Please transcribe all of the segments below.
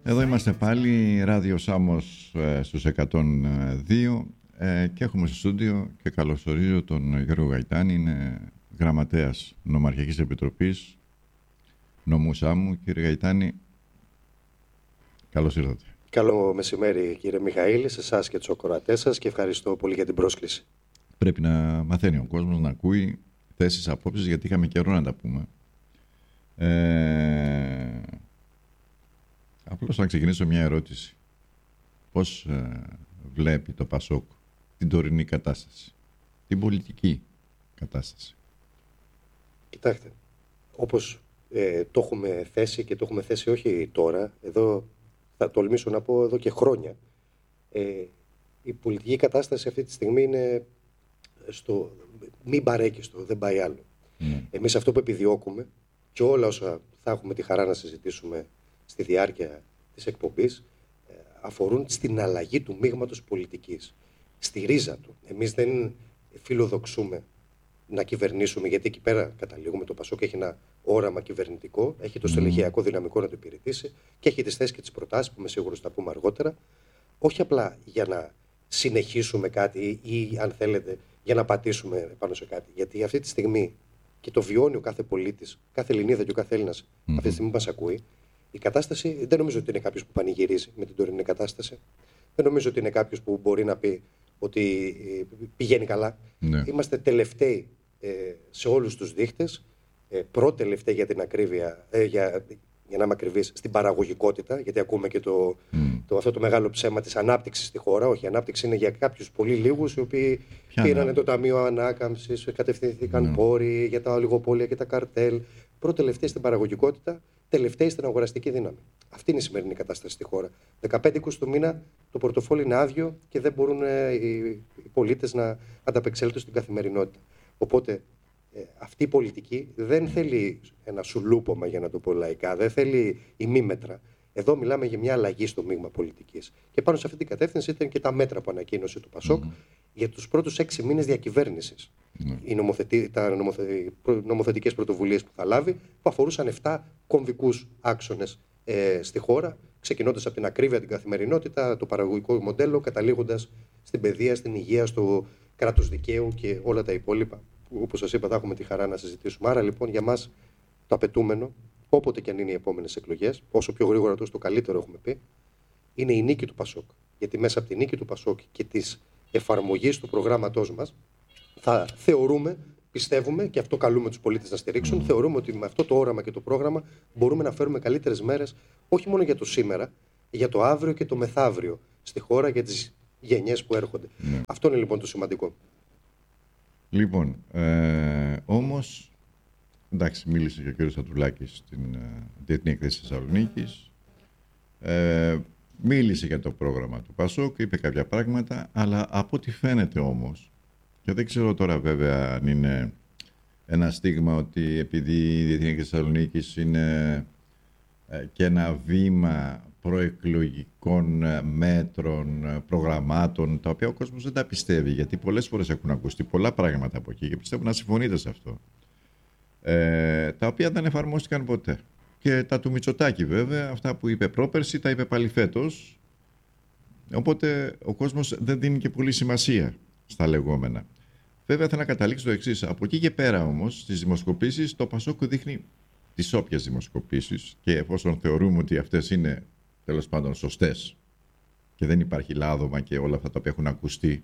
Εδώ είμαστε πάλι, Ράδιο Σάμος στους 102 και έχουμε στο στούντιο και καλωσορίζω τον Γιώργο Γαϊτάνη, είναι γραμματέας Νομαρχικής Επιτροπής Νομού Σάμου. Κύριε Γαϊτάνη, καλώς ήρθατε. Καλό μεσημέρι κύριε Μιχαήλ, σε εσάς και τους ακροατές σας και ευχαριστώ πολύ για την πρόσκληση. Πρέπει να μαθαίνει ο κόσμος, να ακούει θέσεις, απόψεις, γιατί είχαμε καιρό να τα πούμε. Απλώς να ξεκινήσω μια ερώτηση. Πώς βλέπει το ΠΑΣΟΚ την τωρινή κατάσταση, την πολιτική κατάσταση? Κοιτάξτε, όπως το έχουμε θέσει και το έχουμε θέσει όχι τώρα, εδώ θα τολμήσω να πω εδώ και χρόνια, η πολιτική κατάσταση αυτή τη στιγμή είναι στο μην παρέκειστο, δεν πάει άλλο. Εμείς αυτό που επιδιώκουμε και όλα όσα θα έχουμε τη χαρά να συζητήσουμε στη διάρκεια της εκπομπής αφορούν στην αλλαγή του μείγματος πολιτικής, στη ρίζα του. Εμείς δεν φιλοδοξούμε να κυβερνήσουμε, γιατί εκεί πέρα καταλήγουμε. Το ΠΑΣΟΚ έχει ένα όραμα κυβερνητικό, έχει το στελεχειακό δυναμικό να το υπηρετήσει και έχει τις θέσεις και τις προτάσεις που είμαι σίγουρος θα πούμε αργότερα, όχι απλά για να συνεχίσουμε κάτι ή αν θέλετε για να πατήσουμε πάνω σε κάτι. Γιατί αυτή τη στιγμή, και το βιώνει ο κάθε πολίτης, κάθε Ελληνίδα και ο κάθε Έλληνας αυτή τη στιγμή μας ακούει, η κατάσταση δεν νομίζω ότι είναι κάποιος που πανηγυρίζει με την τωρινή κατάσταση. Δεν νομίζω ότι είναι κάποιος που μπορεί να πει ότι πηγαίνει καλά. Ναι. Είμαστε τελευταίοι σε όλους τους δείχτες, προτελευταίοι για την ακρίβεια, για να είμαι ακριβής, στην παραγωγικότητα, γιατί ακούμε και αυτό το μεγάλο ψέμα της ανάπτυξης στη χώρα. Όχι, η ανάπτυξη είναι για κάποιους πολύ λίγους, οι οποίοι πήραν το Ταμείο Ανάκαμψης, κατευθυνθήκαν πόροι για τα ολιγοπόλια και τα καρτέλ. Πρώτη-τελευταίοι στην παραγωγικότητα, τελευταίοι στην αγοραστική δύναμη. Αυτή είναι η σημερινή κατάσταση στη χώρα. 15-20 του μήνα το πορτοφόλι είναι άδειο και δεν μπορούν οι πολίτες να ανταπεξέλθουν στην καθημερινότητα. Οπότε αυτή η πολιτική δεν θέλει ένα σουλούπομα, για να το πω λαϊκά, δεν θέλει ημίμετρα. Εδώ μιλάμε για μια αλλαγή στο μείγμα πολιτικής. Και πάνω σε αυτή την κατεύθυνση ήταν και τα μέτρα που ανακοίνωσε το ΠΑΣΟΚ για τους πρώτους 6 μήνες διακυβέρνησης. Οι νομοθετικές πρωτοβουλίες που θα λάβει, που αφορούσαν 7 κομβικούς άξονες στη χώρα, ξεκινώντας από την ακρίβεια, την καθημερινότητα, το παραγωγικό μοντέλο, καταλήγοντας στην παιδεία, στην υγεία, στο κράτος δικαίου και όλα τα υπόλοιπα. Όπως σας είπα, θα έχουμε τη χαρά να συζητήσουμε. Άρα λοιπόν για μας το απαιτούμενο, όποτε και αν είναι οι επόμενες εκλογές, όσο πιο γρήγορα τόσο το καλύτερο έχουμε πει, είναι η νίκη του ΠΑΣΟΚ. Γιατί μέσα από τη νίκη του ΠΑΣΟΚ και της εφαρμογής του προγράμματός μας, θα θεωρούμε, πιστεύουμε, και αυτό καλούμε τους πολίτες να στηρίξουν, θεωρούμε ότι με αυτό το όραμα και το πρόγραμμα μπορούμε να φέρουμε καλύτερες μέρες, όχι μόνο για το σήμερα, για το αύριο και το μεθαύριο στη χώρα, για τις γενιές που έρχονται. Αυτό είναι λοιπόν το σημαντικό. Λοιπόν, όμως, εντάξει, μίλησε και ο κ. Σατουλάκης στην Διεθνή Εκθέση Θεσσαλονίκης, μίλησε για το πρόγραμμα του ΠΑΣΟΚ, είπε κάποια πράγματα, αλλά από ό,τι φαίνεται όμως, και δεν ξέρω τώρα βέβαια αν είναι ένα στίγμα ότι επειδή η Διεθνή Εκθέση Θεσσαλονίκης είναι και ένα βήμα προεκλογικών μέτρων, προγραμμάτων, τα οποία ο κόσμος δεν τα πιστεύει, γιατί πολλές φορές έχουν ακουστεί πολλά πράγματα από εκεί και πιστεύω να συμφωνείτε σε αυτό, τα οποία δεν εφαρμόστηκαν ποτέ. Και τα του Μητσοτάκη βέβαια, αυτά που είπε πρόπερση, τα είπε πάλι φέτος, οπότε ο κόσμος δεν δίνει και πολύ σημασία στα λεγόμενα. Βέβαια θέλω να καταλήξω το εξής. Από εκεί και πέρα όμως, στις δημοσκοπήσεις, το ΠΑΣΟΚ δείχνει τις όποιες δημοσκοπήσεις, και εφόσον θεωρούμε ότι αυτές είναι τέλος πάντων σωστές και δεν υπάρχει λάδωμα και όλα αυτά τα οποία έχουν ακουστεί,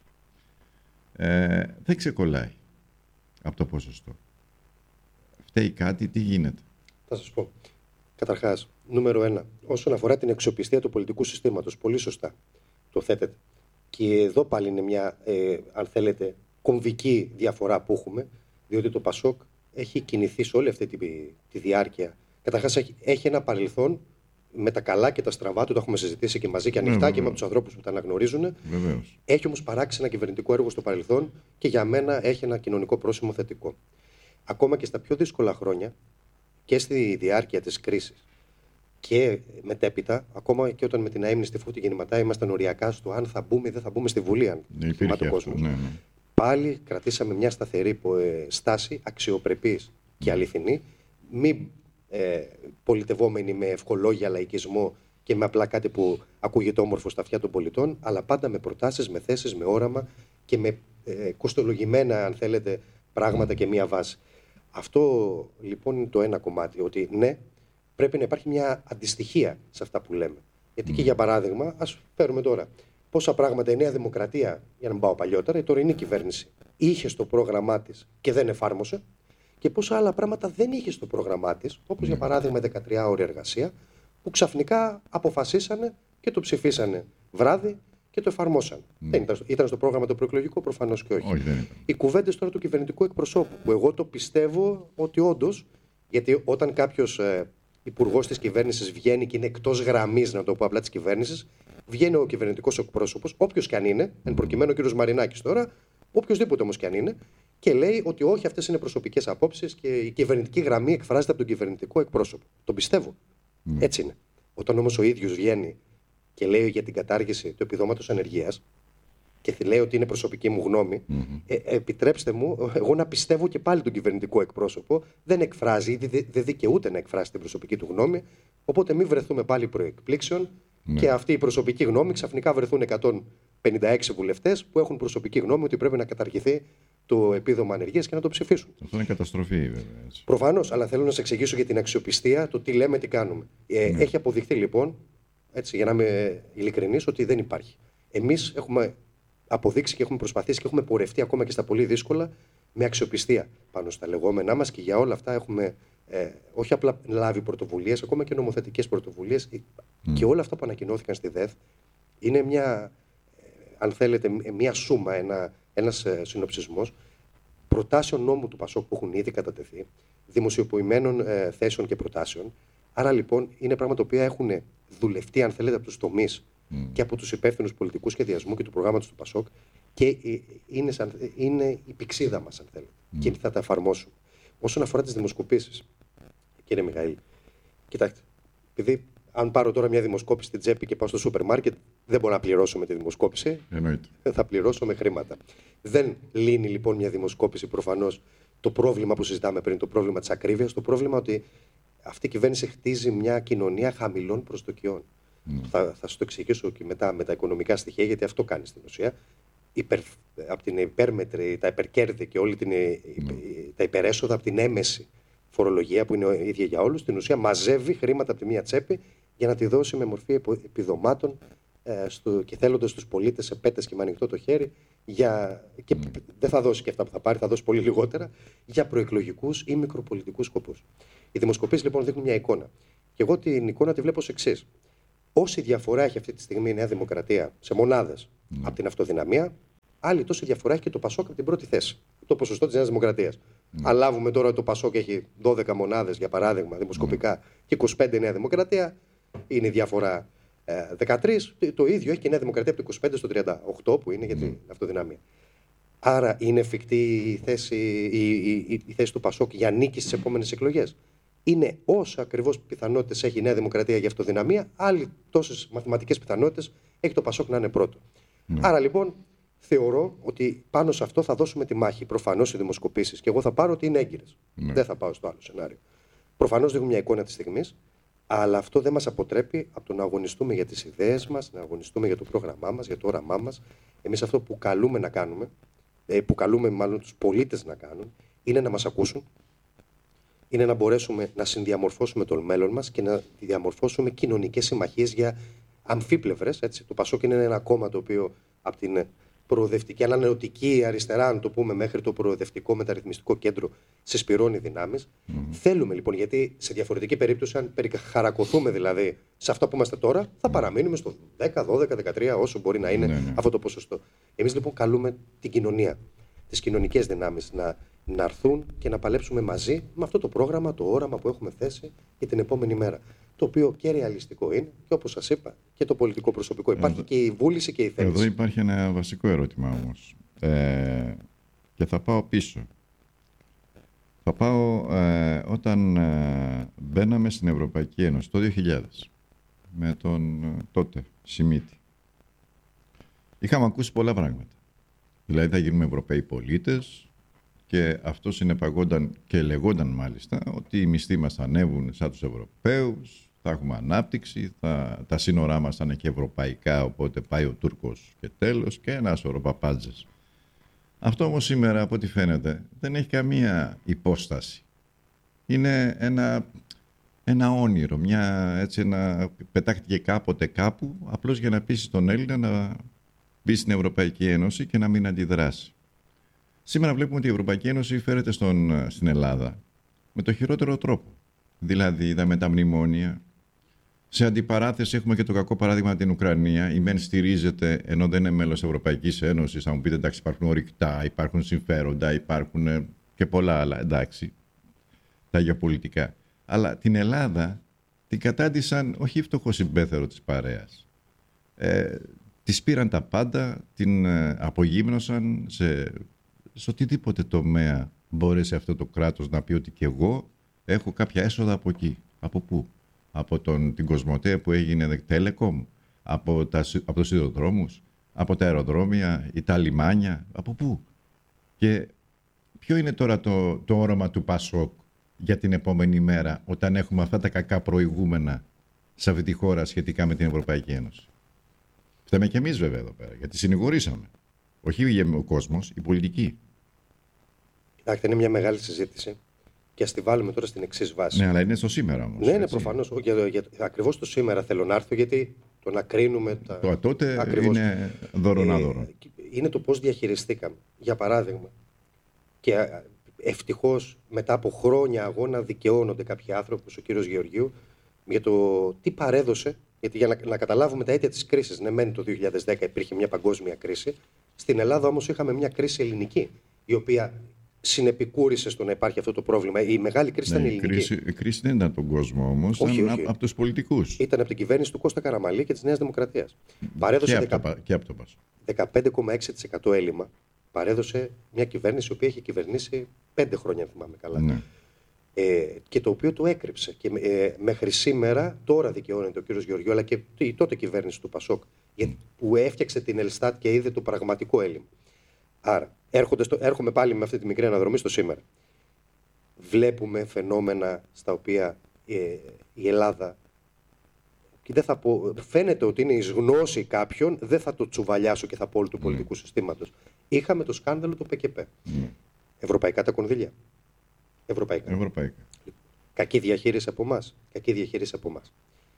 δεν ξεκολλάει από το ποσοστό. Φταίει κάτι, τι γίνεται? Θα σας πω. Καταρχάς, νούμερο 1, όσον αφορά την αξιοπιστία του πολιτικού συστήματος, πολύ σωστά το θέτετε. Και εδώ πάλι είναι μια, αν θέλετε, κομβική διαφορά που έχουμε, διότι το ΠΑΣΟΚ έχει κινηθεί σε όλη αυτή τη διάρκεια. Καταρχάς, έχει ένα παρελθόν με τα καλά και τα στραβά του, το έχουμε συζητήσει και μαζί και ανοιχτά και με τους ανθρώπους που τα αναγνωρίζουν. Βεβαίως. Έχει όμως παράξει ένα κυβερνητικό έργο στο παρελθόν και για μένα έχει ένα κοινωνικό πρόσημο θετικό. Ακόμα και στα πιο δύσκολα χρόνια και στη διάρκεια της κρίσης και μετέπειτα, ακόμα και όταν με την αείμνηστη φούτη γεννηματά ήμασταν οριακά στο αν θα μπούμε ή δεν θα μπούμε στη Βουλή, αν θυμάται ο κόσμος. Πάλι κρατήσαμε μια σταθερή στάση, αξιοπρεπής και αληθινή, μη πολιτευόμενοι με ευχολόγια, λαϊκισμό και με απλά κάτι που ακούγεται όμορφο στα αυτιά των πολιτών, αλλά πάντα με προτάσεις, με θέσεις, με όραμα και με κοστολογημένα, αν θέλετε, πράγματα και μία βάση. Αυτό λοιπόν είναι το ένα κομμάτι, ότι ναι, πρέπει να υπάρχει μια αντιστοιχία σε αυτά που λέμε. Γιατί και για παράδειγμα, ας φέρουμε τώρα πόσα πράγματα η Νέα Δημοκρατία, για να μην πάω παλιότερα, η τωρινή κυβέρνηση είχε στο πρόγραμμά της και δεν εφάρμοσε, και πόσα άλλα πράγματα δεν είχε στο πρόγραμμά της, όπως για παράδειγμα 13 ώρη εργασία, που ξαφνικά αποφασίσανε και το ψηφίσανε βράδυ και το εφαρμόσαν. Δεν ήταν στο πρόγραμμα το προεκλογικό, προφανώς και όχι. Οι κουβέντες τώρα του κυβερνητικού εκπροσώπου, που εγώ το πιστεύω ότι όντως, γιατί όταν κάποιος υπουργός της κυβέρνησης βγαίνει και είναι εκτός γραμμής, να το πω απλά, της κυβέρνησης, βγαίνει ο κυβερνητικός εκπρόσωπος, όποιος και αν είναι, εν προκειμένου ο κ. Μαρινάκης τώρα, οποιοδήποτε όμως και αν είναι, και λέει ότι όχι, αυτές είναι προσωπικές απόψεις και η κυβερνητική γραμμή εκφράζεται από τον κυβερνητικό εκπρόσωπο. Τον πιστεύω. Έτσι είναι. Όταν όμως ο ίδιος βγαίνει και λέει για την κατάργηση του επιδόματος ανεργίας και λέει ότι είναι προσωπική μου γνώμη, επιτρέψτε μου εγώ να πιστεύω και πάλι τον κυβερνητικό εκπρόσωπο. Δεν εκφράζει ή δεν δικαιούται να εκφράσει την προσωπική του γνώμη. Οπότε μην βρεθούμε πάλι προεκπλήξεων και αυτή η προσωπική γνώμη ξαφνικά βρεθούν 156 βουλευτές που έχουν προσωπική γνώμη ότι πρέπει να καταργηθεί το επίδομα ανεργίας και να το ψηφίσουν. Αυτό είναι καταστροφή, βέβαια. Προφανώς, αλλά θέλω να σε εξηγήσω για την αξιοπιστία, το τι λέμε, τι κάνουμε. Έχει αποδειχθεί λοιπόν, έτσι, για να είμαι ειλικρινής, ότι δεν υπάρχει. Εμείς έχουμε αποδείξει και έχουμε προσπαθήσει και έχουμε πορευτεί ακόμα και στα πολύ δύσκολα με αξιοπιστία πάνω στα λεγόμενά μας, και για όλα αυτά έχουμε όχι απλά λάβει πρωτοβουλίες, ακόμα και νομοθετικές πρωτοβουλίες, και όλα αυτά που ανακοινώθηκαν στη ΔΕΘ είναι μια, αν θέλετε, μια σούμα, ένας συνοψισμός προτάσεων νόμου του ΠΑΣΟΚ που έχουν ήδη κατατεθεί, δημοσιοποιημένων θέσεων και προτάσεων. Άρα λοιπόν είναι πράγματα που έχουν δουλευτεί, αν θέλετε, από τους τομείς και από τους υπεύθυνους πολιτικού σχεδιασμού και του προγράμματος του ΠΑΣΟΚ, και είναι η πηξίδα μας, αν θέλετε, και θα τα εφαρμόσουμε. Όσον αφορά τις δημοσκοπήσεις, κύριε Μιχαήλ, κοιτάξτε, επειδή αν πάρω τώρα μια δημοσκόπηση στην τσέπη και πάω στο σούπερ μάρκετ, δεν μπορώ να πληρώσω με τη δημοσκόπηση. Εννοείται. Θα πληρώσω με χρήματα. Δεν λύνει λοιπόν μια δημοσκόπηση προφανώς το πρόβλημα που συζητάμε πριν, το πρόβλημα της ακρίβειας, το πρόβλημα ότι αυτή η κυβέρνηση χτίζει μια κοινωνία χαμηλών προσδοκιών. Θα σας το εξηγήσω και μετά με τα οικονομικά στοιχεία, γιατί αυτό κάνει στην ουσία. Από την υπέρμετρη, τα υπερκέρδη και όλη τα υπερέσοδα από την έμεση φορολογία που είναι ίδια για όλους, στην ουσία μαζεύει χρήματα από τη μία τσέπη για να τη δώσει με μορφή επιδομάτων και θέλοντας τους πολίτες σε πέτες και με ανοιχτό το χέρι, και δεν θα δώσει και αυτά που θα πάρει, θα δώσει πολύ λιγότερα, για προεκλογικούς ή μικροπολιτικούς σκοπούς. Οι δημοσκοπήσεις λοιπόν δείχνουν μια εικόνα. Και εγώ την εικόνα τη βλέπω ως εξής. Όση διαφορά έχει αυτή τη στιγμή η Νέα Δημοκρατία σε μονάδες από την αυτοδυναμία, άλλη τόση διαφορά έχει και το ΠΑΣΟΚ από την πρώτη θέση. Το ποσοστό της Νέας Δημοκρατίας. Αν λάβουμε τώρα ότι το ΠΑΣΟΚ έχει 12 μονάδες, για παράδειγμα, δημοσκοπικά, και 25 η Νέα Δημοκρατία, είναι η διαφορά 13. Το ίδιο έχει και η Νέα Δημοκρατία από το 25 στο 38, που είναι για την αυτοδυναμία. Άρα είναι εφικτή η θέση του ΠΑΣΟΚ για νίκη στις επόμενες εκλογές. Είναι όσο ακριβώς πιθανότητες έχει η Νέα Δημοκρατία για αυτοδυναμία, άλλοι τόσες μαθηματικές πιθανότητες έχει το ΠΑΣΟΚ να είναι πρώτο. Άρα λοιπόν θεωρώ ότι πάνω σε αυτό θα δώσουμε τη μάχη. Προφανώς οι δημοσκοπήσεις, και εγώ θα πάρω ότι είναι έγκυρες. Δεν θα πάω στο άλλο σενάριο. Προφανώς δίνουμε μια εικόνα της στιγμής, αλλά αυτό δεν μας αποτρέπει από το να αγωνιστούμε για τις ιδέες μας, να αγωνιστούμε για το πρόγραμμά μας, για το όραμά μας. Εμείς αυτό που καλούμε να κάνουμε, που καλούμε μάλλον τους πολίτες να κάνουν, είναι να μας ακούσουν, είναι να μπορέσουμε να συνδιαμορφώσουμε το μέλλον μας και να διαμορφώσουμε κοινωνικές συμμαχίες για αμφίπλευρες. Το ΠΑΣΟΚ είναι ένα κόμμα το οποίο από την προοδευτική, ανανεωτική αριστερά, αν το πούμε, μέχρι το προοδευτικό μεταρρυθμιστικό κέντρο συσπυρώνει δυνάμεις. Θέλουμε λοιπόν, γιατί σε διαφορετική περίπτωση, αν χαρακωθούμε δηλαδή σε αυτά που είμαστε τώρα, θα παραμείνουμε στο 10, 12, 13, όσο μπορεί να είναι αυτό το ποσοστό. Εμείς λοιπόν καλούμε την κοινωνία, τις κοινωνικές δυνάμεις να έρθουν και να παλέψουμε μαζί με αυτό το πρόγραμμα, το όραμα που έχουμε θέσει για την επόμενη μέρα. Το οποίο και ρεαλιστικό είναι και, όπως σας είπα, και το πολιτικό προσωπικό. Υπάρχει και η βούληση και η θέληση. Εδώ υπάρχει ένα βασικό ερώτημα όμως. Και θα πάω πίσω. Θα πάω όταν μπαίναμε στην Ευρωπαϊκή Ένωση το 2000 με τον τότε Σιμίτη. Είχαμε ακούσει πολλά πράγματα. Δηλαδή θα γίνουμε Ευρωπαίοι πολίτες, και αυτό συνεπαγόταν και λεγόταν μάλιστα ότι οι μισθοί μας θα ανέβουν σαν τους Ευρωπαίους, θα έχουμε ανάπτυξη, τα σύνορά μας θα είναι και ευρωπαϊκά, οπότε πάει ο Τούρκος και τέλος, και ένα σωρό παπάντζες. Αυτό όμως σήμερα, από ό,τι φαίνεται, δεν έχει καμία υπόσταση. Είναι ένα όνειρο, πετάχτηκε κάποτε κάπου, απλώς για να πείσει τον Έλληνα να μπει στην Ευρωπαϊκή Ένωση και να μην αντιδράσει. Σήμερα βλέπουμε ότι η Ευρωπαϊκή Ένωση φέρεται στην Ελλάδα με το χειρότερο τρόπο. Δηλαδή, είδαμε τα μνημόνια. Σε αντιπαράθεση έχουμε και το κακό παράδειγμα την Ουκρανία. Η ΜΕΝ στηρίζεται ενώ δεν είναι μέλος Ευρωπαϊκής Ένωσης. Θα μου πείτε, εντάξει, υπάρχουν ορυκτά, υπάρχουν συμφέροντα, υπάρχουν και πολλά άλλα, εντάξει, τα γεωπολιτικά. Αλλά την Ελλάδα την κατάντησαν όχι φτωχό συμπέθερο της παρέας. Της πήραν τα πάντα, την απογύμνωσαν σε οτιδήποτε τομέα μπόρεσε αυτό το κράτος να πει ότι και εγώ έχω κάποια έσοδα από εκεί. Από πού? Από την Κοσμοτέ που έγινε Telecom, από τους σιδηροδρόμους, από τα αεροδρόμια ή τα λιμάνια, από πού? Και ποιο είναι τώρα το όραμα του Πασόκ για την επόμενη μέρα, όταν έχουμε αυτά τα κακά προηγούμενα σε αυτή τη χώρα σχετικά με την Ευρωπαϊκή Ένωση? Φταίμε και εμείς βέβαια εδώ πέρα, γιατί συνηγορήσαμε. Όχι ο κόσμος, η πολιτική. Κοιτάξτε, είναι μια μεγάλη συζήτηση και ας τη βάλουμε τώρα στην εξής βάση. Ναι, αλλά είναι στο σήμερα όμως. Ναι, προφανώς. Ακριβώς το σήμερα θέλω να έρθω, γιατί το να κρίνουμε τα. Τότε ακριβώς, είναι δωρονάδωρο. Είναι το πώς διαχειριστήκαμε. Για παράδειγμα, και ευτυχώς μετά από χρόνια αγώνα δικαιώνονται κάποιοι άνθρωποι, όπως ο κύριος Γεωργίου, για το τι παρέδωσε. Γιατί για να καταλάβουμε τα αίτια της κρίσης, ναι, μεν το 2010 υπήρχε μια παγκόσμια κρίση. Στην Ελλάδα όμως είχαμε μια κρίση ελληνική, η οποία συνεπικούρησε στο να υπάρχει αυτό το πρόβλημα. Η μεγάλη κρίση ήταν ελληνική. Η κρίση δεν ήταν τον κόσμο όμως, ήταν από τους πολιτικούς. Ήταν από την κυβέρνηση του Κώστα Καραμανλή και της Νέας Δημοκρατίας. Παρέδωσε και από το Πασόκ. 15,6% έλλειμμα. Παρέδωσε μια κυβέρνηση η οποία έχει κυβερνήσει 5 χρόνια, αν θυμάμαι καλά. Ναι. Και το οποίο το έκρυψε. Και μέχρι σήμερα, τώρα δικαιώνεται ο κύριος Γεωργιού, αλλά και η τότε κυβέρνηση του Πασόκ, που έφτιαξε την Ελστάτ και είδε το πραγματικό έλλειμμα. Άρα, έρχομαι πάλι με αυτή τη μικρή αναδρομή στο σήμερα. Βλέπουμε φαινόμενα στα οποία η Ελλάδα, και δεν θα πω, φαίνεται ότι είναι εις γνώση κάποιων, δεν θα το τσουβαλιάσω και θα πω όλου του πολιτικού συστήματος. Είχαμε το σκάνδαλο του ΠΚΠ. Ευρωπαϊκά τα κονδύλια. Ευρωπαϊκά. Κακή διαχείριση από εμάς.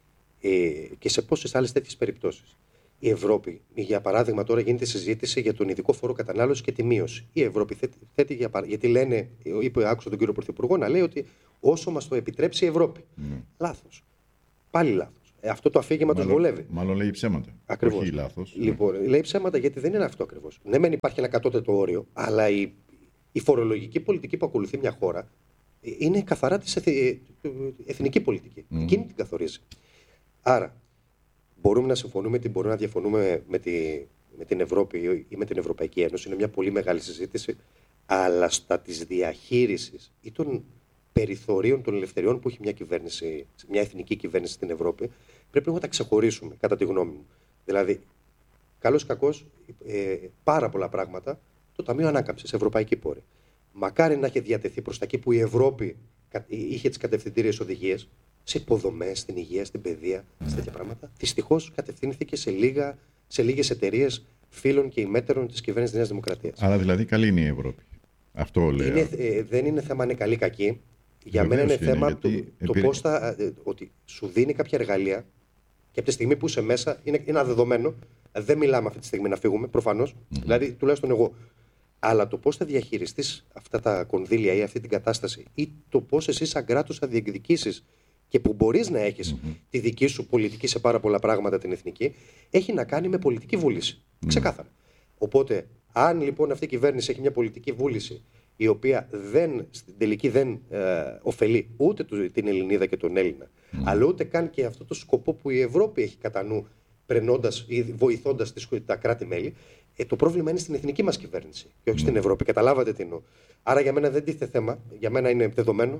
Και σε πόσες άλλες τέτοιες περιπτώσεις. Η Ευρώπη, για παράδειγμα, τώρα γίνεται συζήτηση για τον ειδικό φόρο κατανάλωση και τη μείωση. Η Ευρώπη θέτει, γιατί λένε, άκουσα τον κύριο Πρωθυπουργό να λέει ότι όσο μας το επιτρέψει η Ευρώπη. Λάθος. Πάλι λάθος. Αυτό το αφήγημα τους βολεύει. Μάλλον λέει ψέματα. Ακριβώς. Όχι λάθος. Λοιπόν, λέει ψέματα γιατί δεν είναι αυτό ακριβώς. Ναι, μεν υπάρχει ένα κατώτατο όριο, αλλά η φορολογική πολιτική που ακολουθεί μια χώρα είναι καθαρά της εθνική πολιτική. Εκείνη την καθορίζει. Άρα, μπορούμε να συμφωνούμε ή μπορούμε να διαφωνούμε με την Ευρώπη ή με την Ευρωπαϊκή Ένωση. Είναι μια πολύ μεγάλη συζήτηση. Αλλά στα της διαχείρισης ή των περιθωρίων των ελευθεριών που έχει μια εθνική κυβέρνηση στην Ευρώπη, πρέπει να τα ξεχωρίσουμε, κατά τη γνώμη μου. Δηλαδή, καλώς ή κακώς, πάρα πολλά πράγματα το Ταμείο Ανάκαμψης, ευρωπαϊκή πόρη. Μακάρι να είχε διατεθεί προς τα εκεί που η Ευρώπη είχε τις κατευθυντήριες οδηγίες, σε υποδομές, στην υγεία, στην παιδεία, σε τέτοια πράγματα. Δυστυχώς κατευθύνθηκε σε λίγες εταιρείες φίλων και ημέτερων της κυβέρνησης της Νέας Δημοκρατίας. Άρα δηλαδή καλή είναι η Ευρώπη. Αυτό λέω. Δεν είναι θέμα αν είναι καλή ή κακή. Για μένα είναι θέμα το πώς ότι σου δίνει κάποια εργαλεία και από τη στιγμή που είσαι μέσα είναι ένα δεδομένο. Δεν μιλάμε αυτή τη στιγμή να φύγουμε, προφανώς. Δηλαδή, τουλάχιστον εγώ. Αλλά το πώς θα διαχειριστείς αυτά τα κονδύλια ή αυτή την κατάσταση ή το πώς εσύ σαν κράτος θα διεκδικήσεις και που μπορείς να έχεις τη δική σου πολιτική σε πάρα πολλά πράγματα την εθνική, έχει να κάνει με πολιτική βούληση. Ξεκάθαρα. Οπότε, αν λοιπόν αυτή η κυβέρνηση έχει μια πολιτική βούληση η οποία στην τελική δεν ωφελεί ούτε την Ελληνίδα και τον Έλληνα, αλλά ούτε καν και αυτό το σκοπό που η Ευρώπη έχει κατά νου, πρενώντας ή βοηθώντας τα κράτη-μέλη, το πρόβλημα είναι στην εθνική μας κυβέρνηση και όχι στην Ευρώπη. Καταλάβατε τι εννοώ. Άρα για μένα δεν τίθεται θέμα, για μένα είναι δεδομένο.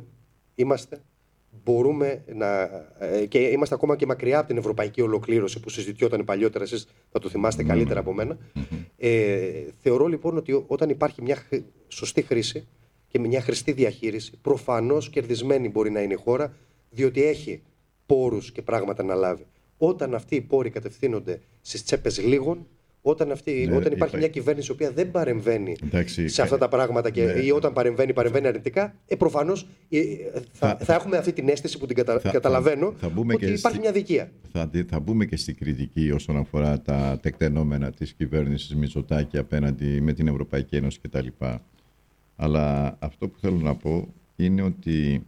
Μπορούμε και είμαστε ακόμα και μακριά από την ευρωπαϊκή ολοκλήρωση που συζητιόταν παλιότερα, εσείς θα το θυμάστε καλύτερα από μένα. Θεωρώ λοιπόν ότι όταν υπάρχει μια σωστή χρήση και μια χρηστή διαχείριση, προφανώς κερδισμένη μπορεί να είναι η χώρα, διότι έχει πόρους και πράγματα να λάβει. Όταν αυτοί οι πόροι κατευθύνονται στις τσέπες λίγων, όταν υπάρχει μια κυβέρνηση η οποία δεν παρεμβαίνει σε αυτά τα πράγματα ή όταν παρεμβαίνει αρνητικά, προφανώς θα έχουμε αυτή την αίσθηση που την καταλαβαίνω ότι υπάρχει μια αδικία. Θα μπούμε και στην κριτική όσον αφορά τα τεκτενόμενα της κυβέρνησης Μητσοτάκη απέναντι με την Ευρωπαϊκή Ένωση κτλ. Αλλά αυτό που θέλω να πω είναι ότι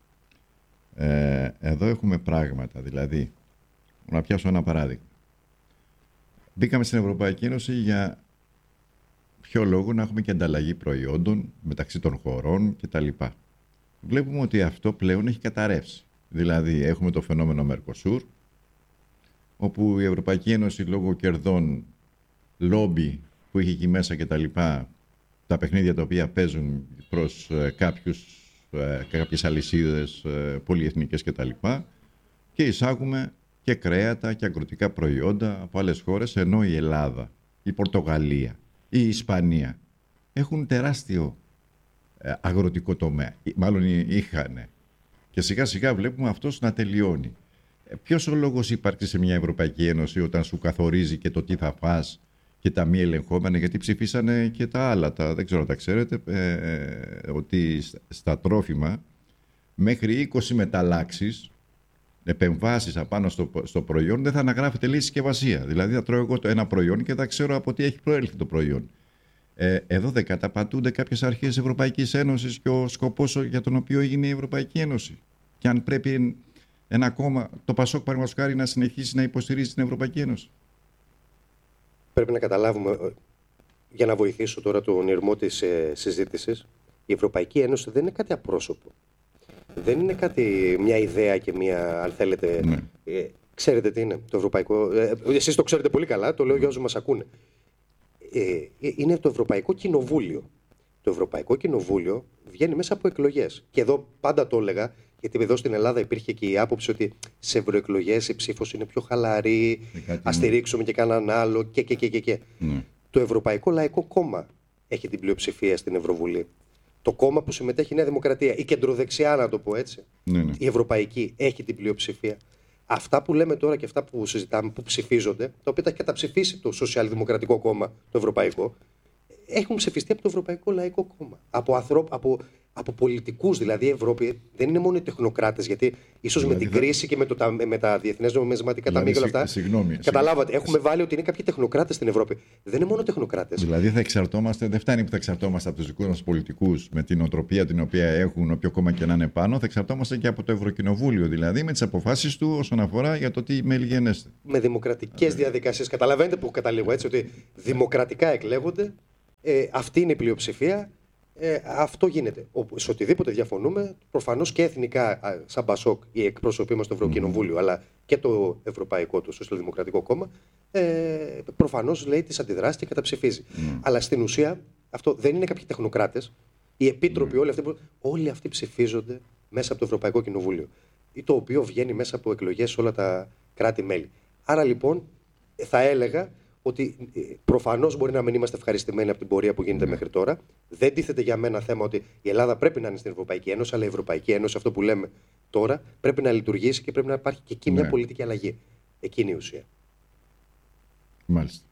εδώ έχουμε πράγματα. Δηλαδή, να πιάσω ένα παράδειγμα. Μπήκαμε στην Ευρωπαϊκή Ένωση για ποιο λόγο? Να έχουμε και ανταλλαγή προϊόντων μεταξύ των χωρών κτλ. Βλέπουμε ότι αυτό πλέον έχει καταρρεύσει. Δηλαδή έχουμε το φαινόμενο Mercosur, όπου η Ευρωπαϊκή Ένωση λόγω κερδών, λόμπι που έχει εκεί μέσα κτλ, τα παιχνίδια τα οποία παίζουν προς κάποιες αλυσίδες πολυεθνικές κτλ, και εισάγουμε και κρέατα και αγροτικά προϊόντα από άλλες χώρες, ενώ η Ελλάδα, η Πορτογαλία, η Ισπανία έχουν τεράστιο αγροτικό τομέα. Μάλλον είχαν. Και σιγά σιγά βλέπουμε αυτός να τελειώνει. Ποιος ο λόγος ύπαρξης σε μια Ευρωπαϊκή Ένωση όταν σου καθορίζει και το τι θα φας και τα μη ελεγχόμενα? Γιατί ψηφίσανε και τα άλλα, δεν ξέρω αν τα ξέρετε, ότι στα τρόφιμα μέχρι 20 μεταλλάξεις, επεμβάσεις απάνω στο προϊόν, δεν θα αναγράφεται λέει συσκευασία. Δηλαδή θα τρώω εγώ ένα προϊόν και θα ξέρω από τι έχει προέλθει το προϊόν. Εδώ δεν καταπατούνται κάποιες αρχές της Ευρωπαϊκής Ένωσης και ο σκοπός για τον οποίο έγινε η Ευρωπαϊκή Ένωση? Και αν πρέπει ένα κόμμα, το Πασόκ παραδείγματος χάρη, να συνεχίσει να υποστηρίζει την Ευρωπαϊκή Ένωση? Πρέπει να καταλάβουμε, για να βοηθήσω τώρα τον ηρμό της συζήτησης, η Ευρωπαϊκή Ένωση δεν είναι κάτι απρόσωπο. Δεν είναι μια ιδέα και μια, αν θέλετε, ξέρετε τι είναι το Ευρωπαϊκό, εσείς το ξέρετε πολύ καλά, το λέω για όσους μας ακούνε. Είναι το Ευρωπαϊκό Κοινοβούλιο. Το Ευρωπαϊκό Κοινοβούλιο βγαίνει μέσα από εκλογές. Και εδώ πάντα το έλεγα, γιατί εδώ στην Ελλάδα υπήρχε και η άποψη ότι σε ευρωεκλογές η ψήφος είναι πιο χαλαρή, ας στηρίξουμε και κανέναν άλλο και. Το Ευρωπαϊκό Λαϊκό Κόμμα έχει την πλειοψηφία στην Ευρωβουλή. Το κόμμα που συμμετέχει η Νέα Δημοκρατία, η κεντροδεξιά, να το πω έτσι, η Ευρωπαϊκή, έχει την πλειοψηφία. Αυτά που λέμε τώρα και αυτά που συζητάμε, που ψηφίζονται, τα οποία τα έχει καταψηφίσει το Σοσιαλδημοκρατικό Κόμμα, το Ευρωπαϊκό, έχουν ψηφιστεί από το Ευρωπαϊκό Λαϊκό Κόμμα. Από πολιτικούς, δηλαδή η Ευρώπη δεν είναι μόνο οι τεχνοκράτες, γιατί ίσως δηλαδή, με την κρίση και με τα διεθνές νομισματικά ταμεία και όλα αυτά. Καταλάβατε, έχουμε βάλει ότι είναι κάποιοι τεχνοκράτες στην Ευρώπη. Δεν είναι μόνο τεχνοκράτες. Δηλαδή θα εξαρτώμαστε, δεν φτάνει που θα εξαρτώμαστε από τους δικούς μας πολιτικούς με την οτροπία την οποία έχουν, όποιο κόμμα και να είναι πάνω, θα εξαρτώμαστε και από το Ευρωκοινοβούλιο, δηλαδή με τις αποφάσεις του όσον αφορά για το τι μέλη γενέστε. Με δημοκρατικές διαδικασίες. Καταλαβαίνετε που καταλήγω έτσι, ότι δημοκρατικά εκλέγονται, αυτή είναι η πλειοψηφία. Αυτό γίνεται. Σε οτιδήποτε διαφωνούμε, προφανώς και εθνικά, σαν Πασόκ, οι εκπρόσωποι μας στο Ευρωκοινοβούλιο, αλλά και το Ευρωπαϊκό, το Σοσιαλδημοκρατικό Κόμμα, προφανώς λέει τις αντιδράσεις και καταψηφίζει. Αλλά στην ουσία αυτό δεν είναι κάποιοι τεχνοκράτες. Οι επίτροποι, όλοι αυτοί ψηφίζονται μέσα από το Ευρωπαϊκό Κοινοβούλιο, το οποίο βγαίνει μέσα από εκλογές σε όλα τα κράτη-μέλη. Άρα λοιπόν θα έλεγα ότι προφανώς μπορεί να μην είμαστε ευχαριστημένοι από την πορεία που γίνεται μέχρι τώρα. Δεν τίθεται για μένα θέμα ότι η Ελλάδα πρέπει να είναι στην Ευρωπαϊκή Ένωση, αλλά η Ευρωπαϊκή Ένωση, αυτό που λέμε τώρα, πρέπει να λειτουργήσει και πρέπει να υπάρχει και εκεί μια πολιτική αλλαγή. Εκείνη η ουσία. Μάλιστα.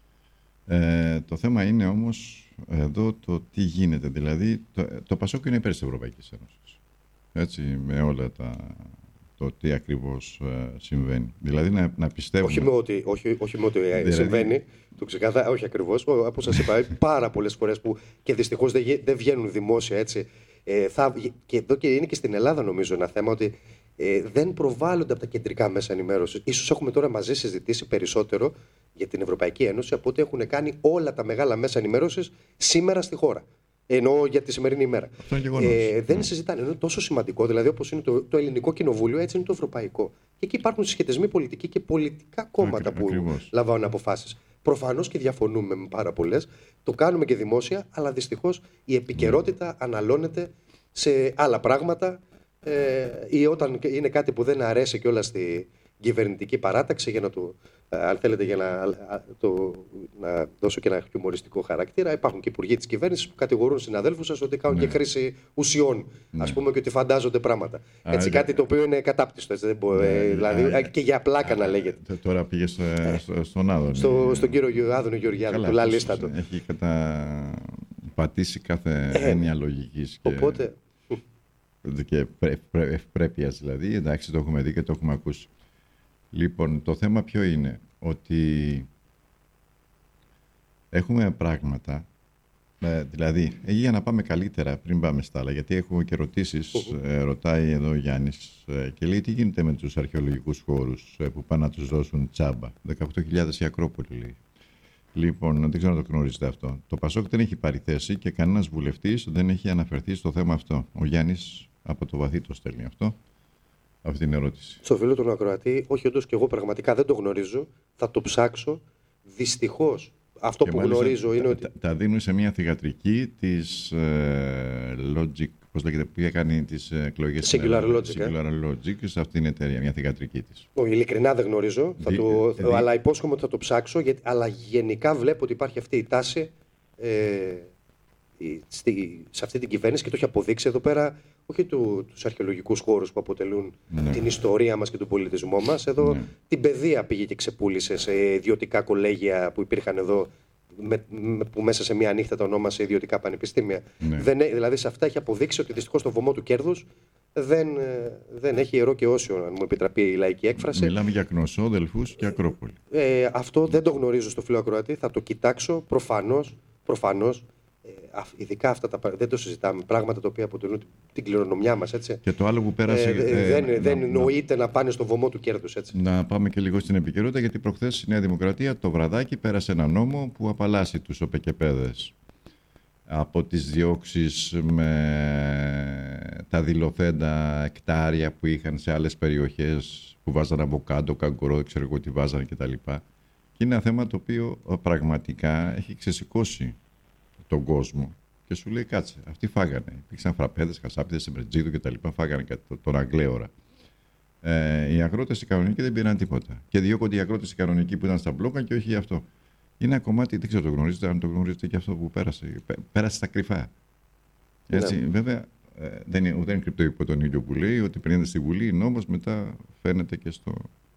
Το θέμα είναι όμως εδώ το τι γίνεται. Δηλαδή, το Πασόκ είναι υπέρ της Ευρωπαϊκής Ένωσης. Έτσι, με όλα το τι ακριβώς συμβαίνει. Δηλαδή να πιστεύουμε. Όχι με ότι συμβαίνει, το ξεκάθαρα, όχι ακριβώς. Όπως σας είπα, πάρα πολλές φορές που και δυστυχώς δεν βγαίνουν δημόσια έτσι. Και εδώ και είναι και στην Ελλάδα νομίζω ένα θέμα ότι δεν προβάλλονται από τα κεντρικά μέσα ενημέρωσης. Ίσως έχουμε τώρα μαζί συζητήσει περισσότερο για την Ευρωπαϊκή Ένωση από ό,τι έχουν κάνει όλα τα μεγάλα μέσα ενημέρωσης σήμερα στη χώρα. Εννοώ για τη σημερινή ημέρα. Δεν συζητάνε. Είναι τόσο σημαντικό. Δηλαδή, όπως είναι το ελληνικό κοινοβούλιο, έτσι είναι το ευρωπαϊκό. Και εκεί υπάρχουν συσχετισμοί πολιτικοί και πολιτικά κόμματα που λαμβάνουν αποφάσεις. Προφανώς και διαφωνούμε με πάρα πολλές. Το κάνουμε και δημόσια, αλλά δυστυχώς η επικαιρότητα αναλώνεται σε άλλα πράγματα ή όταν είναι κάτι που δεν αρέσει κιόλας στη κυβερνητική παράταξη για να το. Αν θέλετε, για να δώσω και ένα χιουμοριστικό χαρακτήρα, υπάρχουν και υπουργοί της κυβέρνησης που κατηγορούν συναδέλφους σας ότι κάνουν και χρήση ουσιών, ας πούμε, και ότι φαντάζονται πράγματα. Έτσι, κάτι το οποίο είναι κατάπτυστο. Έτσι, δηλαδή, και για πλάκα να λέγεται. Τώρα πήγε στον Άδωνη. Στον κύριο Άδωνη Γεωργιάδη, του λαλίστατο. Έχει πατήσει κάθε έννοια λογικής. Οπότε. Και ευπρέπειας δηλαδή. Εντάξει, το έχουμε δει και το έχουμε ακούσει. Λοιπόν, το θέμα ποιο είναι, ότι έχουμε πράγματα, δηλαδή, για να πάμε καλύτερα πριν πάμε στα άλλα, γιατί έχουμε και ερωτήσεις, ρωτάει εδώ ο Γιάννης και λέει τι γίνεται με τους αρχαιολογικούς χώρους που πάνε να τους δώσουν τσάμπα. 18.000 η Ακρόπολη λέει. Λοιπόν, δεν ξέρω αν το γνωρίζετε αυτό. Το Πασόκ δεν έχει πάρει θέση και κανένας βουλευτής δεν έχει αναφερθεί στο θέμα αυτό. Ο Γιάννης από το βαθύ το στέλνει αυτό. Αυτή την ερώτηση. Στο φίλο του ακροατή, όχι όντως και εγώ πραγματικά δεν το γνωρίζω, θα το ψάξω. Δυστυχώς, αυτό και που γνωρίζω είναι ότι. Τα δίνουν σε μια θυγατρική της Logic, πώς λέγεται, που έκανε τις εκλογές. Singular Logic, σε αυτήν την εταιρεία, μια θυγατρική της. Ειλικρινά δεν γνωρίζω, αλλά υπόσχομαι ότι θα το ψάξω, αλλά γενικά βλέπω ότι υπάρχει αυτή η τάση σε αυτή την κυβέρνηση και το έχει αποδείξει εδώ πέρα. Όχι τους αρχαιολογικούς χώρους που αποτελούν την ιστορία μας και τον πολιτισμό μας. Εδώ την παιδεία πήγε και ξεπούλησε σε ιδιωτικά κολέγια που υπήρχαν εδώ, που μέσα σε μία νύχτα τα ονόμασε ιδιωτικά πανεπιστήμια. Δηλαδή σε αυτά έχει αποδείξει ότι δυστυχώς το βωμό του κέρδους δεν έχει ιερό και όσιο, αν μου επιτραπεί η λαϊκή έκφραση. Μιλάμε για Κνωσό, Δελφούς και Ακρόπολη. Αυτό δεν το γνωρίζω στο φίλο ακροατή, θα το κοιτάξω προφανώς. Ειδικά αυτά δεν το συζητάμε. Πράγματα τα οποία αποτελούν την κληρονομιά μας. Έτσι. Και το άλλο που πέρασε. Δεν εννοείται να πάνε στο βωμό του κέρδους. Έτσι. Να πάμε και λίγο στην επικαιρότητα, γιατί προχθές η Νέα Δημοκρατία το βραδάκι πέρασε ένα νόμο που απαλλάσσει τους ΟΠΕΚΕΠΕΔες από τις διώξεις με τα δηλωθέντα εκτάρια που είχαν σε άλλες περιοχές που βάζαν αβοκάντο, καγκουρό, δεν ξέρω εγώ τι βάζαν κτλ. Και είναι ένα θέμα το οποίο πραγματικά έχει ξεσηκώσει τον κόσμο και σου λέει κάτσε, αυτοί φάγανε. Υπήρξαν φραπέδες, χασάπιδες, σεμπρετζίδου κτλ. Φάγανε τον Αγγλέωρα. Οι αγρότες οι κανονικοί δεν πήραν τίποτα. Και διώκονται οι αγρότες οι κανονικοί που ήταν στα μπλόκα και όχι γι' αυτό. Είναι ένα κομμάτι, δεν ξέρω το γνωρίζετε, αν το γνωρίζετε και αυτό που πέρασε. Πέρασε στα κρυφά. Έτσι, βέβαια, δεν είναι κρυπτό υπό τον ήλιο που λέει ότι πριν στη Βουλή νόμος μετά φαίνεται και στο.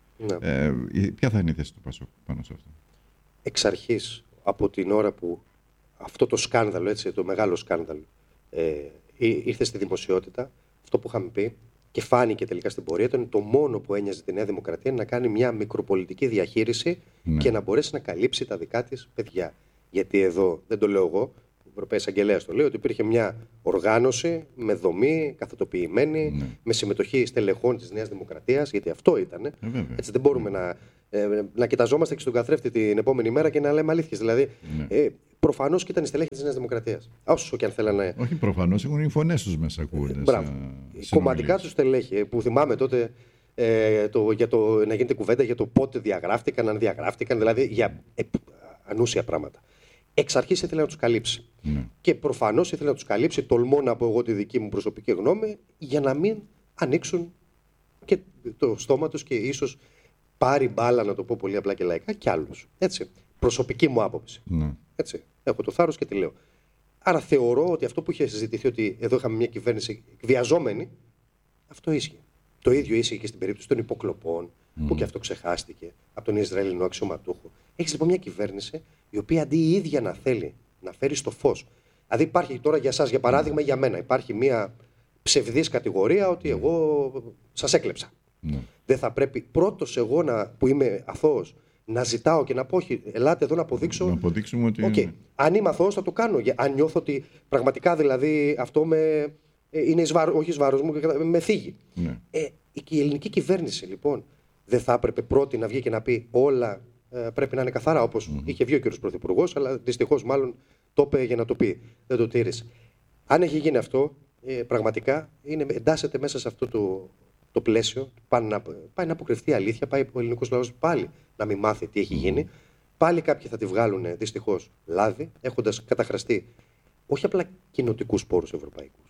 Ποια θα είναι η θέση του Πασόκ πάνω σε αυτό? Εξ αρχής, από την ώρα που αυτό το σκάνδαλο, έτσι, το μεγάλο σκάνδαλο, ήρθε στη δημοσιότητα, αυτό που είχαμε πει και φάνηκε τελικά στην πορεία, ήταν το μόνο που ένοιαζε τη Νέα Δημοκρατία να κάνει μια μικροπολιτική διαχείριση και να μπορέσει να καλύψει τα δικά της παιδιά. Γιατί εδώ, δεν το λέω εγώ, ο Ευρωπαίος Αγγελέας το λέει, ότι υπήρχε μια οργάνωση με δομή, καθετοποιημένη, με συμμετοχή στελεχών της Νέας Δημοκρατίας, γιατί αυτό ήταν. Έτσι δεν μπορούμε να κοιταζόμαστε και στον καθρέφτη την επόμενη μέρα και να λέμε αλήθειες. Δηλαδή, προφανώς και ήταν η στελέχη της Νέας Δημοκρατίας. Όσο και αν θέλανε. Όχι προφανώς, έχουν οι φωνές τους μέσα, ακούγονται. Κομματικά τους στελέχη, που θυμάμαι τότε να γίνεται κουβέντα για το πότε διαγράφτηκαν, αν διαγράφτηκαν, δηλαδή για ανούσια πράγματα. Εξ αρχής ήθελε να τους καλύψει. Και προφανώς ήθελε να τους καλύψει, τολμώ να πω εγώ τη δική μου προσωπική γνώμη, για να μην ανοίξουν και το στόμα τους και ίσως πάρει μπάλα, να το πω πολύ απλά και λαϊκά, κι άλλους. Έτσι. Προσωπική μου άποψη. Έτσι. Έχω το θάρρος και τη λέω. Άρα θεωρώ ότι αυτό που είχε συζητηθεί, ότι εδώ είχαμε μια κυβέρνηση εκβιαζόμενη, αυτό ίσχυε. Το ίδιο ίσχυε και στην περίπτωση των υποκλοπών, που και αυτό ξεχάστηκε από τον Ισραηλινό αξιωματούχο. Έχει λοιπόν μια κυβέρνηση η οποία αντί η ίδια να θέλει να φέρει στο φως. Δηλαδή υπάρχει τώρα για εσάς, για παράδειγμα, για μένα, υπάρχει μια ψευδής κατηγορία ότι εγώ σας έκλεψα. Δεν θα πρέπει πρώτος εγώ που είμαι αθώος να ζητάω και να πω όχι, ελάτε εδώ να αποδείξω. Να αποδείξουμε ότι. Αν είμαι αθώος θα το κάνω. Αν νιώθω ότι πραγματικά δηλαδή αυτό είναι όχι εις βάρος μου, με θίγει. Η ελληνική κυβέρνηση λοιπόν δεν θα έπρεπε πρώτη να βγει και να πει όλα πρέπει να είναι καθαρά, όπως είχε βγει ο κ. Πρωθυπουργός, αλλά δυστυχώς μάλλον το είπε για να το πει. Δεν το τήρησε. Αν έχει γίνει αυτό, πραγματικά εντάσσεται μέσα σε αυτό το πλαίσιο, πάει να αποκρυφθεί η αλήθεια, πάει ο ελληνικός λαός πάλι να μην μάθει τι έχει γίνει. Πάλι κάποιοι θα τη βγάλουν δυστυχώς λάδι, έχοντας καταχραστεί όχι απλά κοινοτικούς πόρους ευρωπαϊκούς,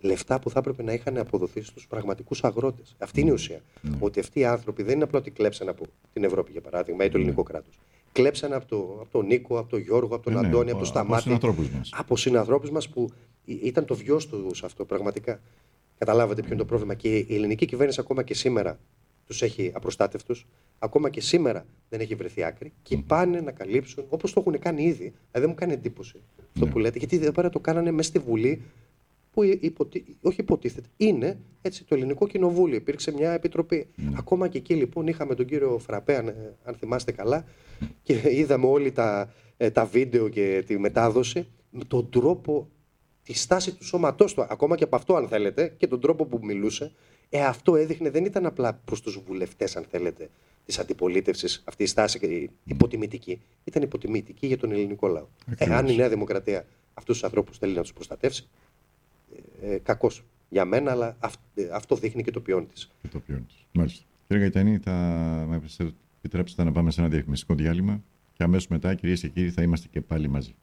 λεφτά που θα έπρεπε να είχαν αποδοθεί στους πραγματικούς αγρότες. Αυτή είναι η ουσία. Ότι αυτοί οι άνθρωποι δεν είναι απλά ότι κλέψαν από την Ευρώπη, για παράδειγμα, ή το ελληνικό κράτος. Κλέψαν από τον Νίκο, από τον Γιώργο, από τον Αντώνη, από τον Σταμάτη. Από συνανθρώπους μας που ήταν το βιός τους αυτό, πραγματικά. Καταλάβατε ποιο είναι το πρόβλημα. Και η ελληνική κυβέρνηση ακόμα και σήμερα τους έχει απροστάτευτους. Ακόμα και σήμερα δεν έχει βρεθεί άκρη και πάνε να καλύψουν, όπως το έχουν κάνει ήδη. Δηλαδή δεν μου κάνει εντύπωση αυτό που λέτε, γιατί εδώ πέρα το κάνανε μέσα στη Βουλή, που όχι υποτίθεται, είναι έτσι το ελληνικό κοινοβούλιο. Υπήρξε μια επιτροπή. Ακόμα και εκεί λοιπόν είχαμε τον κύριο Φραπέ, αν θυμάστε καλά, και είδαμε όλοι τα βίντεο και τη μετάδοση, με τον τρόπο, τη στάση του σώματός του, ακόμα και από αυτό αν θέλετε, και τον τρόπο που μιλούσε. Αυτό έδειχνε, δεν ήταν απλά προς τους βουλευτές, αν θέλετε, της αντιπολίτευσης, αυτή η στάση υποτιμητική. Ήταν υποτιμητική για τον ελληνικό λαό. Αν η Νέα Δημοκρατία αυτούς τους ανθρώπους θέλει να τους προστατεύσει, κακώς για μένα, αλλά αυτό δείχνει και το ποιόν της. Μάλιστα. Κύριε Γαϊτανή, θα με επιτρέψετε να πάμε σε ένα διαφημιστικό διάλειμμα και αμέσως μετά, κυρίες και κύριοι, θα είμαστε και πάλι μαζί.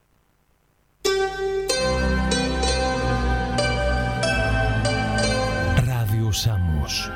Σάμος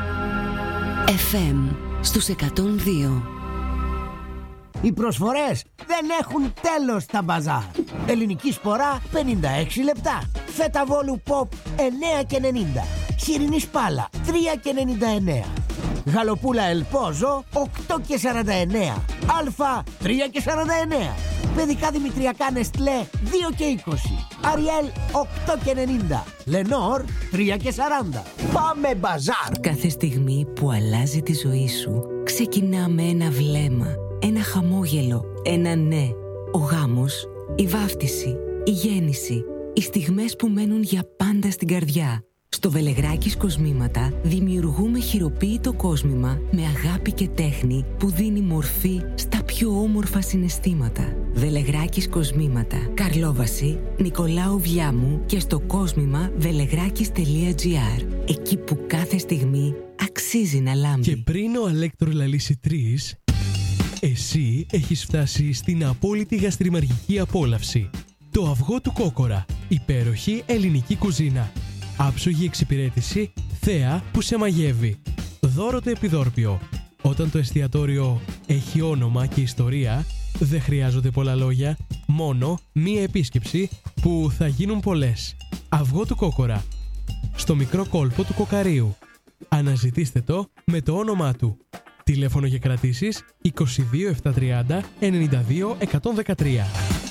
FM στους 102. Οι προσφορές δεν έχουν τέλος στα μπαζάρ. Ελληνική σπορά 56 λεπτά. Φέτα βόλου pop 9,90. Χοιρινή σπάλα 3,99. Γαλοπούλα ελπόζο 8,49. Αλφα 3,49. Παιδικά δημητριακά Νεστλέ 2,20. Αριέλ 8,90. Λενόρ 3,40. Πάμε μπαζάρ! Κάθε στιγμή που αλλάζει τη ζωή σου ξεκινά με ένα βλέμμα, ένα χαμόγελο, ένα ναι. Ο γάμος, η βάφτιση, η γέννηση, οι στιγμές που μένουν για πάντα στην καρδιά. Στο Βελεγράκης Κοσμήματα δημιουργούμε χειροποίητο κόσμημα με αγάπη και τέχνη που δίνει μορφή στα πιο όμορφα συναισθήματα. Βελεγράκης Κοσμήματα, Καρλόβαση, Νικολάου Βιάμου και στο κόσμημα velεγράκης.gr. Εκεί που κάθε στιγμή αξίζει να λάμπει. Και πριν ο Αλέκτρο λαλήσει 3, εσύ έχεις φτάσει στην απόλυτη γαστριμαργική απόλαυση. Το αυγό του Κόκορα, υπέροχη ελληνική κουζίνα. Άψογη εξυπηρέτηση, θέα που σε μαγεύει. Δώρο το επιδόρπιο. Όταν το εστιατόριο έχει όνομα και ιστορία, δεν χρειάζονται πολλά λόγια, μόνο μία επίσκεψη που θα γίνουν πολλές. Αυγό του Κόκορα. Στο μικρό κόλπο του Κοκαρίου. Αναζητήστε το με το όνομά του. Τηλέφωνο για κρατήσεις 22 730 92 113.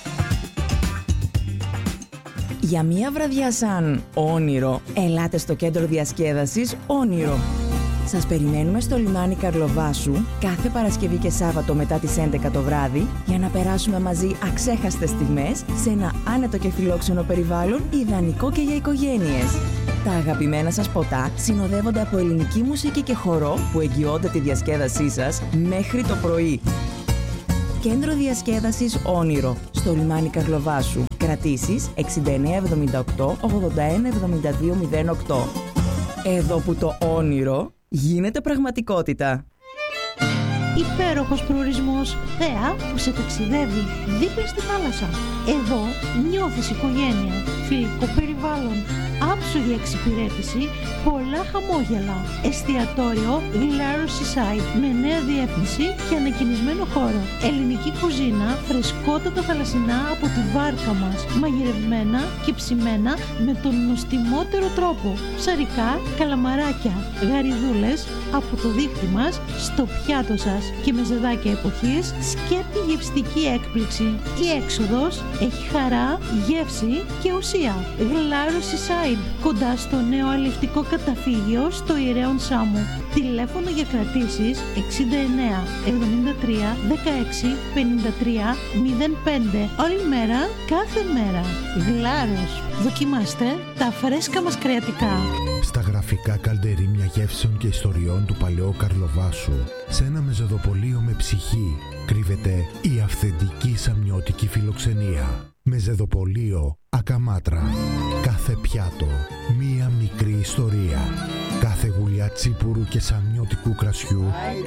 Για μία βραδιά σαν όνειρο, ελάτε στο κέντρο διασκέδασης Όνειρο. Σας περιμένουμε στο λιμάνι Καρλοβάσου κάθε Παρασκευή και Σάββατο μετά τις 11 το βράδυ για να περάσουμε μαζί αξέχαστες στιγμές σε ένα άνετο και φιλόξενο περιβάλλον ιδανικό και για οικογένειες. Τα αγαπημένα σας ποτά συνοδεύονται από ελληνική μουσική και χορό που εγγυώνται τη διασκέδασή σας μέχρι το πρωί. Κέντρο διασκέδασης Όνειρο, στο λιμάνι Καρλοβάσου. Κρατήσεις 6978 81 72 08. Εδώ που το όνειρο γίνεται πραγματικότητα. Υπέροχος προορισμός, θέα που σε ταξιδεύει δίπλα στη θάλασσα. Εδώ νιώθεις οικογένεια, φιλικό περιβάλλον, άψογη εξυπηρέτηση, πολλά χαμόγελα. Εστιατόριο Γλάρο Seaside με νέα διεύθυνση και ανακοινισμένο χώρο. Ελληνική κουζίνα, φρεσκότατα θαλασσινά από τη βάρκα μας, μαγειρευμένα και ψημένα με τον νοστιμότερο τρόπο. Ψαρικά, καλαμαράκια, γαριδούλες από το δίχτυ μας στο πιάτο σας και με ζεδάκια εποχής, σκέτη γευστική έκπληξη. Η έξοδος έχει χαρά, γεύση και ουσία. Γλάρο Seaside, κοντά στο νέο αλευτικό καταφύγιο στο Ιερέον Σάμου. Τηλέφωνο για κρατήσεις 69 73 16 53 05. Όλη μέρα, κάθε μέρα. Γλάρος. Δοκιμάστε τα φρέσκα μας κρεατικά. Στα γραφικά καλντερίμια γεύσεων και ιστοριών του παλαιού Καρλοβάσου, σε ένα μεζεδοπολείο με ψυχή, κρύβεται η αυθεντική σαμιώτικη φιλοξενία. Μεζεδοπολείο Ακαμάτρα. Κάθε πιάτο, μία μικρή ιστορία. Κάθε γουλιά τσίπουρου και σαμιώτικου κρασιού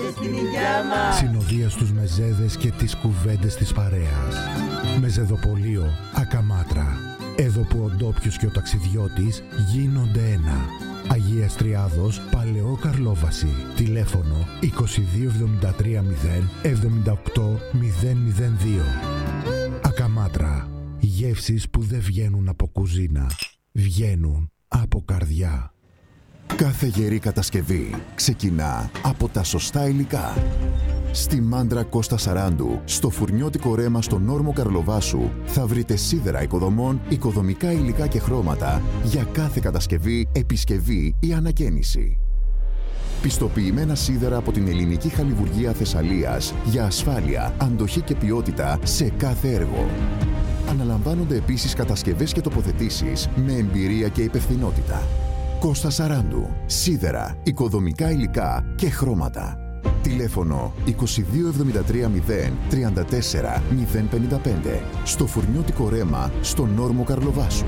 συνοδεία στους μεζέδες και τις κουβέντες της παρέας. Μεζεδοπολείο Ακαμάτρα. Εδώ που ο ντόπιος και ο ταξιδιώτης γίνονται ένα. Αγίας Τριάδος, Παλαιό Καρλόβαση. Τηλέφωνο 2273 078 002. Ακαμάτρα. Γεύσεις που δεν βγαίνουν από κουζίνα. Βγαίνουν από καρδιά. Κάθε γερή κατασκευή ξεκινά από τα σωστά υλικά. Στη Μάντρα Κώστα Σαράντου, στο φουρνιώτικο ρέμα στον όρμο Καρλοβάσου, θα βρείτε σίδερα οικοδομών, οικοδομικά υλικά και χρώματα για κάθε κατασκευή, επισκευή ή ανακαίνιση. Πιστοποιημένα σίδερα από την Ελληνική Χαλιβουργία Θεσσαλίας για ασφάλεια, αντοχή και ποιότητα σε κάθε έργο. Αναλαμβάνονται επίσης κατασκευές και τοποθετήσεις με εμπειρία και υπευθυνότητα. Κώστα Σαράντου. Σίδερα, οικοδομικά υλικά και χρώματα. Τηλέφωνο 2273 034 055. Στο φουρνιώτικο ρέμα στον όρμο Καρλοβάσου.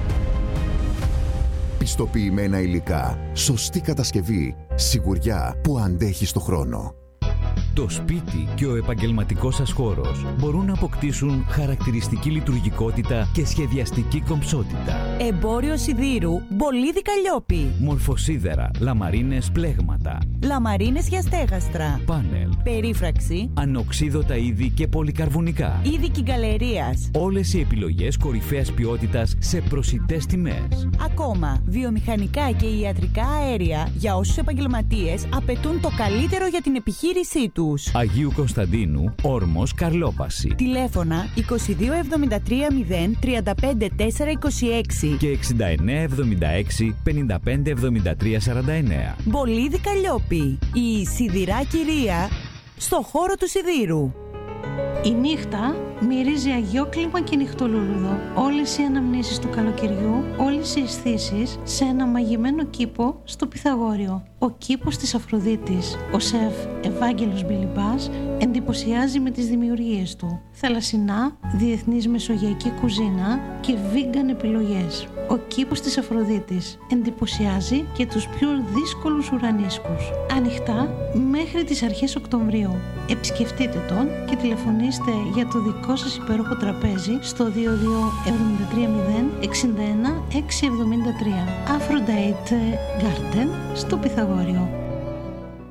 Πιστοποιημένα υλικά, σωστή κατασκευή, σιγουριά που αντέχει στο χρόνο. Το σπίτι και ο επαγγελματικός σας χώρος μπορούν να αποκτήσουν χαρακτηριστική λειτουργικότητα και σχεδιαστική κομψότητα. Εμπόριο σιδήρου Μπολίδι Καλλιόπη. Μορφοσίδερα, λαμαρίνες πλέγματα. Λαμαρίνες για στέγαστρα. Πάνελ. Περίφραξη. Ανοξίδωτα είδη και πολυκαρβουνικά. Είδη κυγκαλερίας. Όλες οι επιλογές κορυφαίας ποιότητας σε προσιτές τιμές. Ακόμα, βιομηχανικά και ιατρικά αέρια για όσους επαγγελματίες απαιτούν το καλύτερο για την επιχείρησή τους. Αγίου Κωνσταντίνου, Όρμος, Καρλόπαση. Τηλέφωνα 2273 035 426 και 6976 55 73 49. Μπολίδι Καλλιόπη, η σιδηρά κυρία στο χώρο του σιδήρου. Η νύχτα μυρίζει αγιόκλιμα και νυχτολούλουδο. Όλες οι αναμνήσεις του καλοκαιριού, όλες οι αισθήσεις σε ένα μαγειμένο κήπο στο Πυθαγόριο. Ο κήπος της Αφροδίτης. Ο σεφ Ευάγγελος Μπιλιμπάς εντυπωσιάζει με τις δημιουργίες του. Θαλασσινά, διεθνής μεσογειακή κουζίνα και vegan επιλογές. Ο κήπος της Αφροδίτης εντυπωσιάζει και τους πιο δύσκολους ουρανίσκους. Ανοιχτά μέχρι τις αρχές Οκτωβρίου. Επισκεφτείτε τον και τηλεφωνήστε για το δικό σας υπέροχο τραπέζι στο 2273 061 673. Aphrodite Garden στο Πυθαγόριο.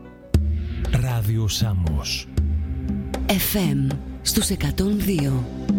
Ράδιο Σάμος FM στους 102.